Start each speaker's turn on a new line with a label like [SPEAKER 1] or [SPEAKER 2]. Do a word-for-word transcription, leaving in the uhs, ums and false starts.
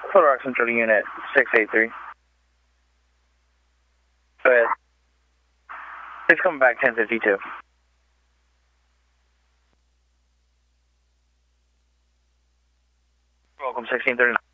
[SPEAKER 1] Photo Rock Central Unit six eight three. Go ahead. It's coming back ten fifty-two. Welcome, sixteen thirty-nine.